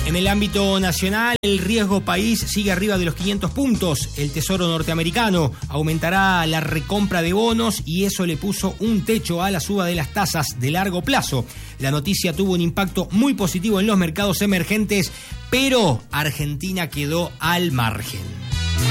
En el ámbito nacional, el riesgo país sigue arriba de los 500 puntos. El Tesoro norteamericano aumentará la recompra de bonos y eso le puso un techo a la suba de las tasas de largo plazo. La noticia tuvo un impacto muy positivo en los mercados emergentes, pero Argentina quedó al margen.